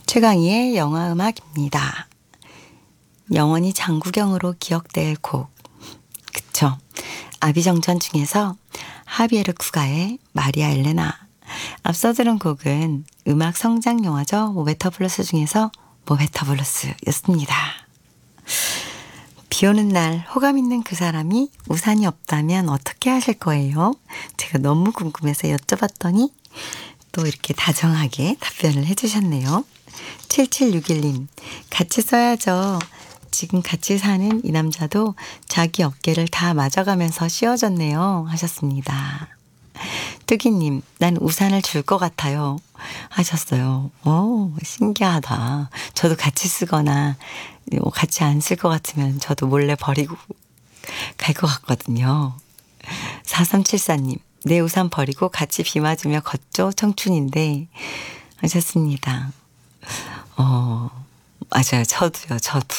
최강희의 영화음악입니다. 영원히 장구경으로 기억될 곡. 그쵸? 아비정전 중에서 하비에르 쿠가의 마리아 엘레나. 앞서 들은 곡은 음악 성장 영화죠. 모베터 블루스 중에서 모베터 블루스였습니다. 비 오는 날 호감 있는 그 사람이 우산이 없다면 어떻게 하실 거예요? 제가 너무 궁금해서 여쭤봤더니 또 이렇게 다정하게 답변을 해주셨네요. 7761님, 같이 써야죠. 지금 같이 사는 이 남자도 자기 어깨를 다 맞아가면서 씌워줬네요. 하셨습니다. 뜨기님, 난 우산을 줄 것 같아요. 하셨어요. 오, 신기하다. 저도 같이 쓰거나 같이 안 쓸 것 같으면 저도 몰래 버리고 갈 것 같거든요. 4374님, 내 우산 버리고 같이 비 맞으며 걷죠. 청춘인데. 하셨습니다. 맞아요. 저도.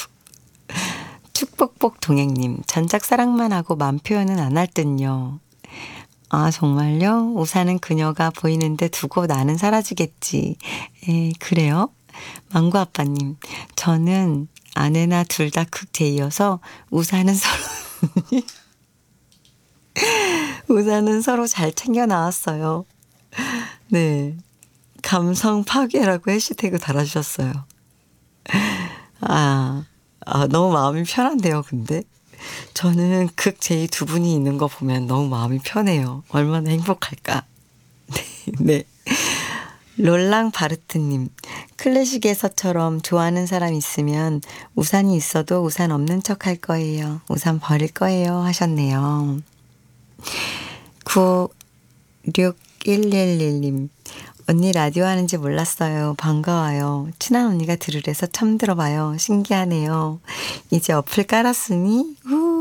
축복복 동행님, 전작사랑만 하고 맘 표현은 안 할 듯요. 아, 정말요? 우산은 그녀가 보이는데 두고 나는 사라지겠지. 그래요? 망고 아빠님, 저는 아내나 둘 다 극제이어서 우산은 서로 잘 챙겨 나왔어요. 네. 감성 파괴라고 해시태그 달아주셨어요. 너무 마음이 편한데요, 근데. 저는 극 제2 두 분이 있는 거 보면 너무 마음이 편해요. 얼마나 행복할까. 네. 롤랑 바르트님, 클래식에서처럼 좋아하는 사람 있으면 우산이 있어도 우산 없는 척 할 거예요. 우산 버릴 거예요. 하셨네요. 96111님, 언니 라디오 하는지 몰랐어요. 반가워요. 친한 언니가 들으래서 처음 들어봐요. 신기하네요. 이제 어플 깔았으니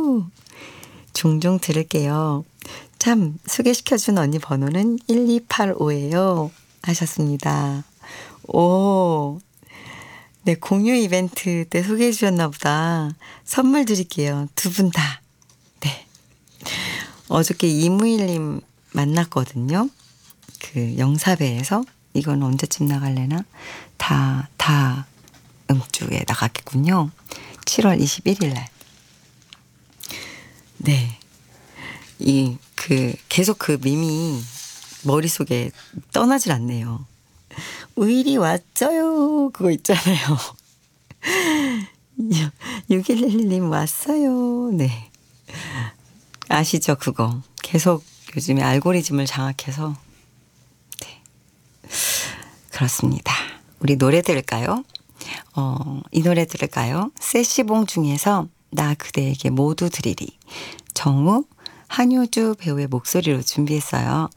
종종 들을게요. 참 소개시켜준 언니 번호는 1285예요. 하셨습니다. 오, 네, 공유 이벤트 때 소개해 주셨나 보다. 선물 드릴게요. 두 분 다. 네. 어저께 이무일님 만났거든요. 그 영사배에서. 이건 언제쯤 나갈래나? 다음 주에 나갔겠군요. 7월 21일 날. 네. 계속 그 밈이 머릿속에 떠나질 않네요. 우일이 왔어요. 그거 있잖아요. 6111님 왔어요. 네. 아시죠? 그거. 계속 요즘에 알고리즘을 장악해서. 네. 그렇습니다. 우리 노래 들을까요? 이 노래 들을까요? 세시봉 중에서 나 그대에게 모두 드리리. 정우, 한효주 배우의 목소리로 준비했어요.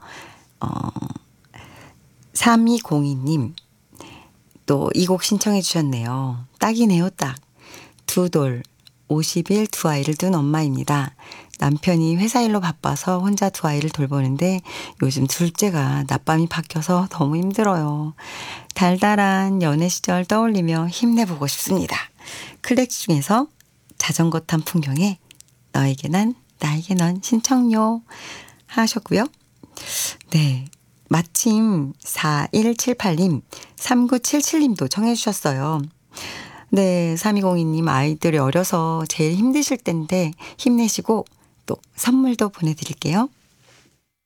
3202님 또 이 곡 신청해 주셨네요. 딱이네요, 딱. 두 돌, 50일 두 아이를 둔 엄마입니다. 남편이 회사 일로 바빠서 혼자 두 아이를 돌보는데 요즘 둘째가 낮밤이 바뀌어서 너무 힘들어요. 달달한 연애 시절 떠올리며 힘내보고 싶습니다. 클래식 중에서 자전거 탄 풍경에 너에게 난 나에게 넌 신청요 하셨고요. 네. 마침 4178님, 3977님도 청해 주셨어요. 네, 3202님 아이들이 어려서 제일 힘드실 텐데 힘내시고 또 선물도 보내드릴게요.